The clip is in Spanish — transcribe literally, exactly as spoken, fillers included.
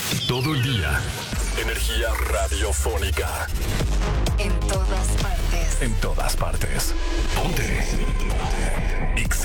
Todo el día. Energía radiofónica. En todas partes. En todas partes. Ponte. Ponte. Exa